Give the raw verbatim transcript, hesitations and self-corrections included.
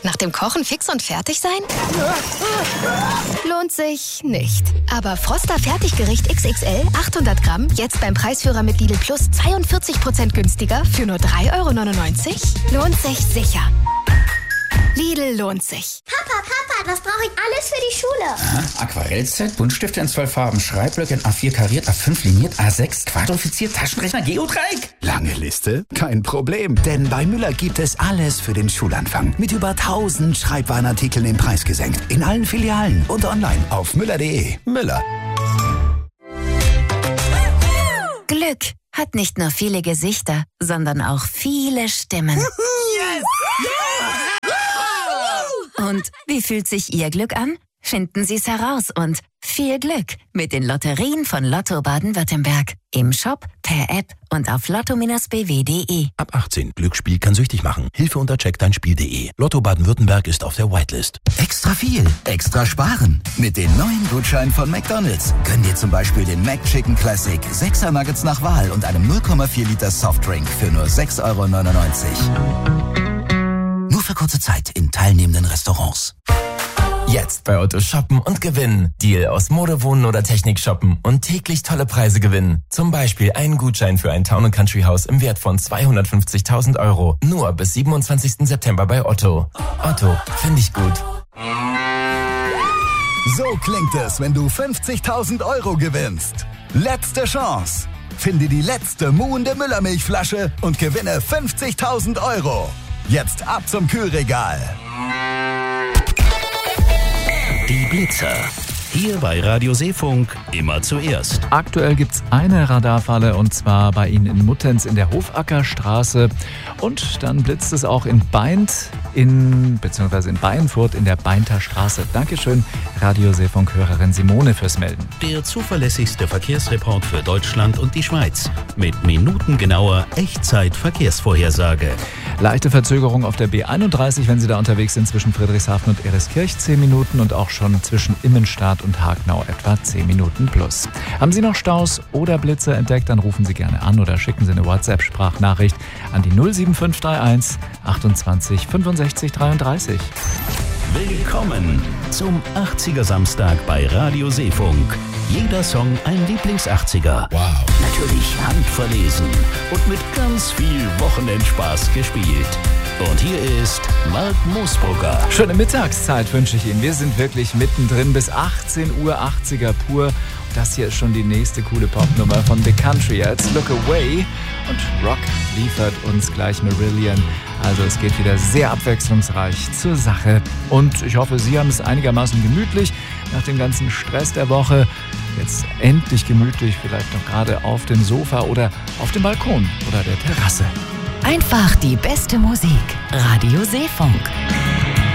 Nach dem Kochen fix und fertig sein? Lohnt sich nicht. Aber Froster Fertiggericht X X L achthundert Gramm jetzt beim Preisführer mit Lidl Plus zweiundvierzig Prozent günstiger für nur drei Euro neunundneunzig? Lohnt sich sicher. Lidl lohnt sich. Papa, Papa, das brauche ich alles für die Schule. Aha, Aquarellset, Buntstifte in zwölf Farben, Schreibblöcke in A vier kariert, A fünf liniert, A sechs quadrifiziert, Taschenrechner, Geodreieck. Lange Liste? Kein Problem, denn bei Müller gibt es alles für den Schulanfang. Mit über tausend Schreibwarenartikeln im Preis gesenkt. In allen Filialen und online auf müller punkt de. Müller. Glück hat nicht nur viele Gesichter, sondern auch viele Stimmen. Yes! Und wie fühlt sich Ihr Glück an? Finden Sie es heraus und viel Glück mit den Lotterien von Lotto Baden-Württemberg. Im Shop, per App und auf lotto Bindestrich b w punkt de. Ab achtzehn. Glücksspiel kann süchtig machen. Hilfe unter check dein spiel punkt de. Lotto Baden-Württemberg ist auf der Whitelist. Extra viel, extra sparen. Mit den neuen Gutscheinen von McDonald's gönn dir zum Beispiel den McChicken Classic, sechser Nuggets nach Wahl und einem null Komma vier Liter Softdrink für nur sechs Euro neunundneunzig. Nur für kurze Zeit in teilnehmenden Restaurants. Jetzt bei Otto shoppen und gewinnen. Deal aus Mode, Wohnen oder Technik shoppen und täglich tolle Preise gewinnen. Zum Beispiel einen Gutschein für ein Town and Country Haus im Wert von zweihundertfünfzigtausend Euro. Nur bis siebenundzwanzigsten September bei Otto. Otto, finde ich gut. So klingt es, wenn du fünfzigtausend Euro gewinnst. Letzte Chance. Finde die letzte muhende Müllermilchflasche und gewinne fünfzigtausend Euro. Jetzt ab zum Kühlregal. Die Blitzer. Hier bei Radio Seefunk immer zuerst. Aktuell gibt's eine Radarfalle und zwar bei Ihnen in Muttenz in der Hofackerstraße. Und dann blitzt es auch in Baindt, in, beziehungsweise in Beinfurt in der Bainter Straße. Dankeschön, Radio Seefunk-Hörerin Simone fürs Melden. Der zuverlässigste Verkehrsreport für Deutschland und die Schweiz. Mit minutengenauer Echtzeit-Verkehrsvorhersage. Leichte Verzögerung auf der B einunddreißig, wenn Sie da unterwegs sind, zwischen Friedrichshafen und Ereskirch zehn Minuten und auch schon zwischen Immenstadt und Hagenau etwa zehn Minuten plus. Haben Sie noch Staus oder Blitze entdeckt, dann rufen Sie gerne an oder schicken Sie eine WhatsApp-Sprachnachricht an die null sieben fünf drei eins achtundzwanzig fünfundsechzig dreiunddreißig. Willkommen zum achtziger Samstag bei Radio Seefunk. Jeder Song ein Lieblings-achtziger. Wow. Natürlich handverlesen und mit ganz viel Wochenendspaß gespielt. Und hier ist Mark Moosbrugger. Schöne Mittagszeit wünsche ich Ihnen. Wir sind wirklich mittendrin bis achtzehn Uhr achtziger pur. Und das hier ist schon die nächste coole Popnummer von The Country. Jetzt Look Away. Und Rock liefert uns gleich Marillion. Also es geht wieder sehr abwechslungsreich zur Sache. Und ich hoffe, Sie haben es einigermaßen gemütlich nach dem ganzen Stress der Woche. Jetzt endlich gemütlich, vielleicht noch gerade auf dem Sofa oder auf dem Balkon oder der Terrasse. Einfach die beste Musik. Radio Seefunk.